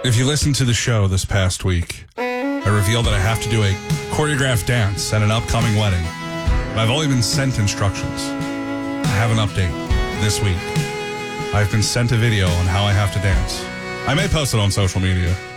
If you listened to the show this past week, I revealed that I have to do a choreographed dance at an upcoming wedding. But I've only been sent instructions. I have an update this week. I've been sent a video on how I have to dance. I may post it on social media.